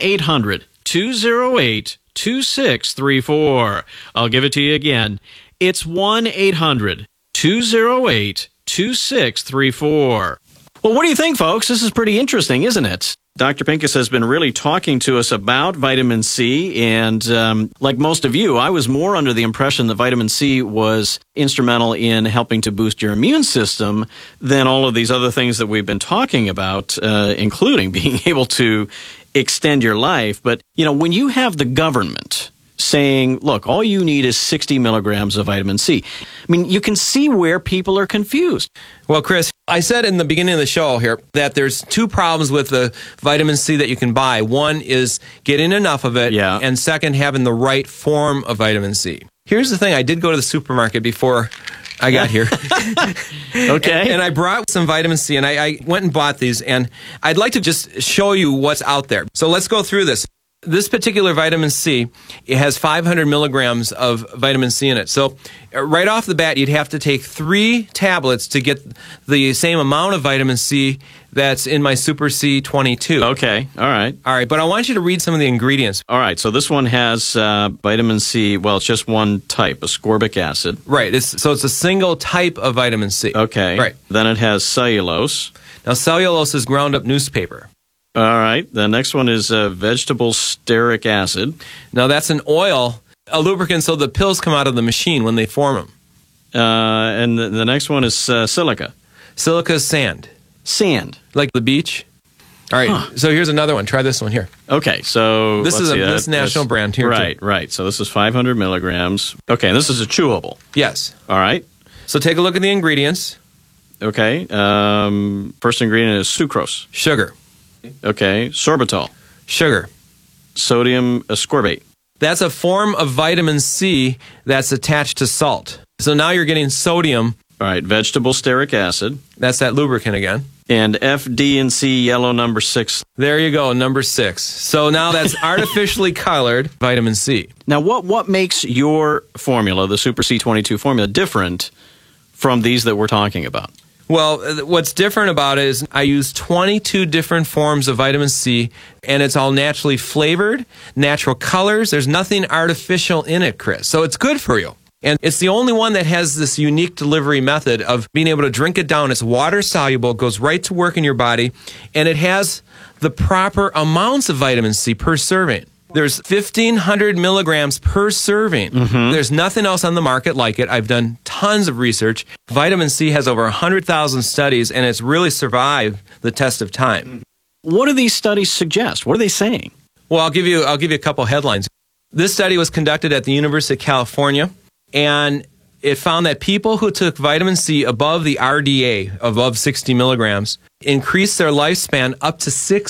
1-800-208-2634. I'll give it to you again. It's 1-800-208-2634. Well, what do you think, folks? This is pretty interesting, isn't it? Dr. Pincus has been really talking to us about vitamin C, and like most of you, I was more under the impression that vitamin C was instrumental in helping to boost your immune system than all of these other things that we've been talking about, including being able to extend your life. But, you know, when you have the government saying, look, all you need is 60 milligrams of vitamin C, I mean, you can see where people are confused. Well, Chris, I said in the beginning of the show here that there's two problems with the vitamin C that you can buy. One is getting enough of it, and second, having the right form of vitamin C. Here's the thing. I did go to the supermarket before I got here. Okay. And I brought some vitamin C, and I went and bought these, and I'd like to just show you what's out there. So let's go through this. This particular vitamin C, it has 500 milligrams of vitamin C in it. So right off the bat, you'd have to take 3 tablets to get the same amount of vitamin C that's in my Super C22. Okay, all right. All right, but I want you to read some of the ingredients. All right, so this one has vitamin C. Well, it's just one type, ascorbic acid. Right, so it's a single type of vitamin C. Okay. Right. Then it has cellulose. Now, cellulose is ground up newspaper. All right. The next one is vegetable stearic acid. Now, that's an oil, a lubricant, so the pills come out of the machine when they form them. And the next one is silica. Silica is sand. Sand. Like the beach. All right. So here's another one. Try this one here. Okay. So this is this national brand here. Right, right. So this is 500 milligrams. Okay. This is a chewable. Yes. All right. So take a look at the ingredients. Okay. First ingredient is sucrose. Sugar. Okay. Sorbitol. Sugar. Sodium ascorbate. That's a form of vitamin C that's attached to salt. So now you're getting sodium. All right. Vegetable stearic acid. That's that lubricant again. And FD&C yellow number 6. There you go, number 6. So now that's artificially colored vitamin C. Now, what makes your formula, the Super C22 formula, different from these that we're talking about? Well, what's different about it is I use 22 different forms of vitamin C, and it's all naturally flavored, natural colors. There's nothing artificial in it, Chris. So it's good for you. And it's the only one that has this unique delivery method of being able to drink it down. It's water soluble, goes right to work in your body, and it has the proper amounts of vitamin C per serving. There's 1,500 milligrams per serving. Mm-hmm. There's nothing else on the market like it. I've done tons of research. Vitamin C has over 100,000 studies, and it's really survived the test of time. What do these studies suggest? What are they saying? Well, I'll give you a couple headlines. This study was conducted at the University of California, and it found that people who took vitamin C above the RDA, above 60 milligrams, increased their lifespan up to 6